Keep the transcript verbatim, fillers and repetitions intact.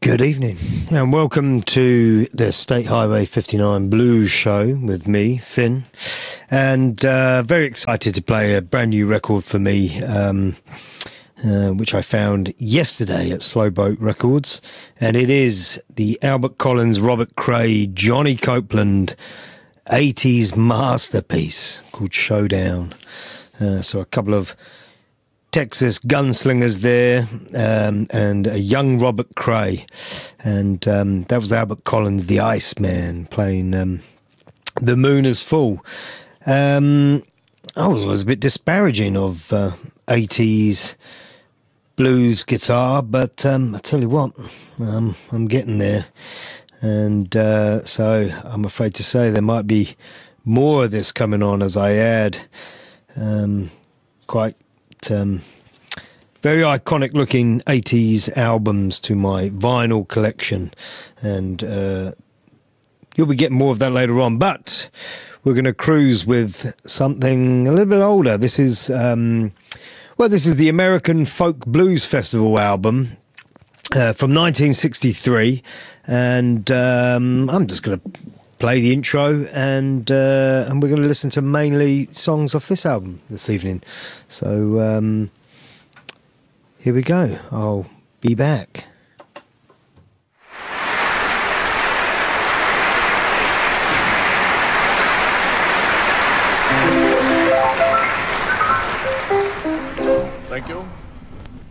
Good evening and welcome to the State Highway fifty-nine Blues Show with me, Finn, and uh, very excited to play a brand new record for me, um, uh, which I found yesterday at Slow Boat Records, and it is the Albert Collins, Robert Cray, Johnny Copeland eighties masterpiece called Showdown. Uh, so a couple of Texas gunslingers there, um, and a young Robert Cray, and um, that was Albert Collins, the Iceman, playing um, The Moon Is Full. Um, I was, was a bit disparaging of uh, eighties blues guitar, but um, I tell you what, um, I'm getting there, and uh, so I'm afraid to say there might be more of this coming on as I add um, quite Um, very iconic looking eighties albums to my vinyl collection, and uh, you'll be getting more of that later on, but we're going to cruise with something a little bit older. This is um, well this is the American Folk Blues Festival album uh, from nineteen sixty-three, and um, I'm just going to play the intro, and uh, and we're going to listen to mainly songs off this album this evening. So um, here we go. I'll be back.